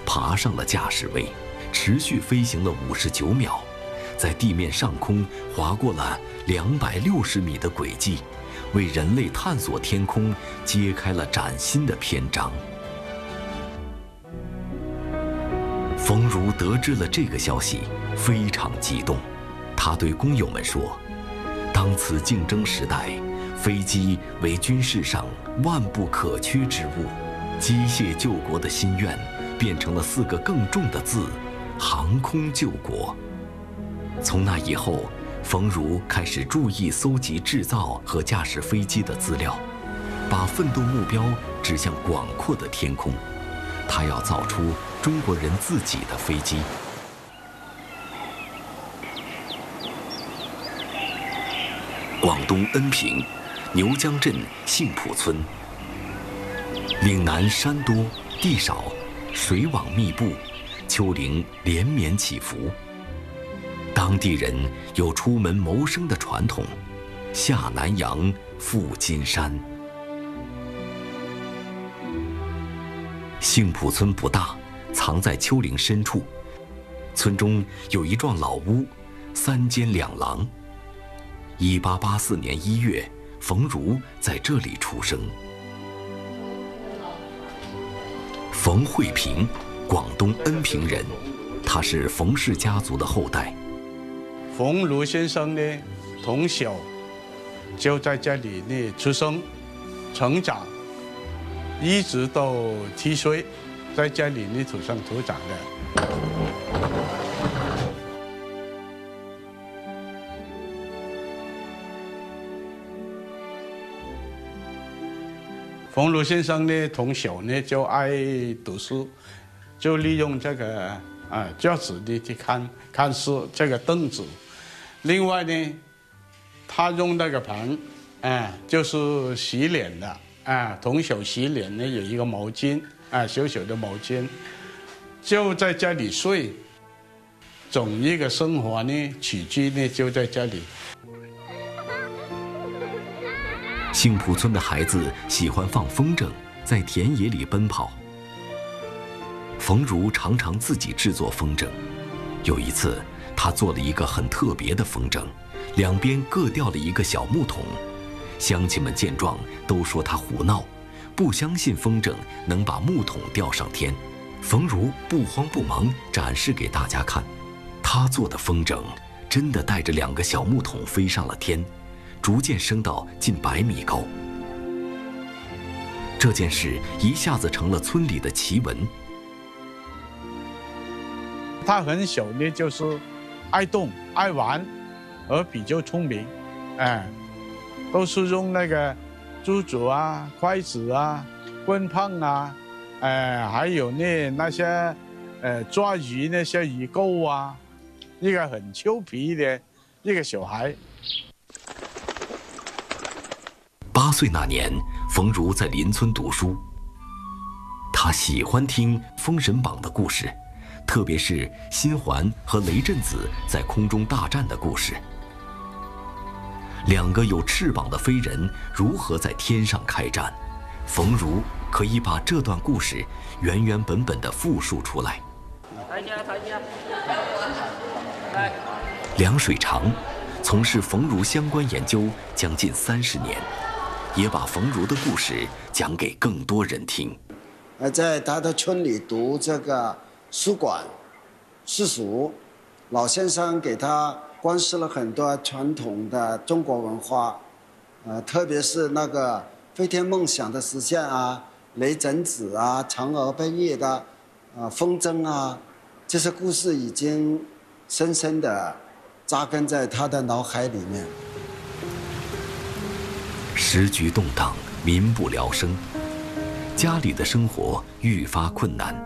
爬上了驾驶位，持续飞行了59秒，在地面上空划过了260米的轨迹，为人类探索天空揭开了崭新的篇章。冯如得知了这个消息，非常激动。他对工友们说：“当此竞争时代，飞机为军事上万不可缺之物。机械救国的心愿，变成了4个更重的字：航空救国。”从那以后，冯如开始注意搜集制造和驾驶飞机的资料，把奋斗目标指向广阔的天空。他要造出中国人自己的飞机。广东恩平牛江镇杏浦村，岭南山多地少，水网密布，丘陵连绵起伏。当地人有出门谋生的传统，下南洋，赴金山。杏浦村不大，藏在丘陵深处。村中有一幢老屋，3间2廊。1884年1月，冯如在这里出生。冯慧平，广东恩平人，他是冯氏家族的后代。 冯如先生呢，从小就在这里呢出生、成长，一直到7岁，在这里呢土生土长的。冯如先生呢，从小呢就爱读书，就利用这个教室呢去看书，这个凳子。另外呢，他用那个盆，就是洗脸的，从小洗脸呢有一个毛巾，小小的毛巾，就在这里睡，整一个生活呢起居呢就在这里。 杏浦村的孩子喜欢放风筝，在田野里奔跑。冯如常常自己制作风筝，有一次，他做了一个很特别的风筝，两边各吊了一个小木桶。乡亲们见状都说他胡闹，不相信风筝能把木桶吊上天。冯如不慌不忙展示给大家看，他做的风筝真的带着2个小木桶飞上了天，逐渐升到近100米高。这件事一下子成了村里的奇闻。 他很小呢，就是爱动、爱玩，而比较聪明，都是用那个珠子啊、筷子啊、棍棒啊，还有呢那些抓鱼那些鱼钩啊，一个很俏皮的一个小孩。 8岁那年，冯如在邻村读书，他喜欢听《封神榜》的故事，特别是辛环和雷震子在空中大战的故事。2个有翅膀的飞人如何在天上开战，冯如可以把这段故事原原本本地复述出来。梁水长从事冯如相关研究将近30年，也把冯如的故事讲给更多人听。 在他的村里读这个书馆、私塾，老先生给他灌输了很多传统的中国文化，特别是那个飞天梦想的实现啊，雷震子啊，嫦娥奔月的风筝啊，这些故事已经深深地扎根在他的脑海里面。 时局动荡，民不聊生，家里的生活愈发困难。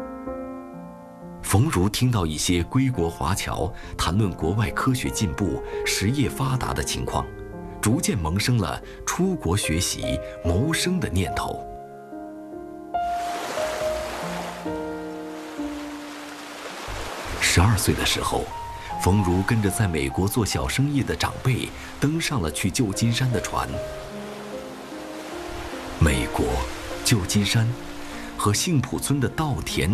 冯如听到一些归国华侨谈论国外科学进步、实业发达的情况，逐渐萌生了出国学习、谋生的念头。12岁的时候，冯如跟着在美国做小生意的长辈登上了去旧金山的船。美国、旧金山和杏浦村的稻田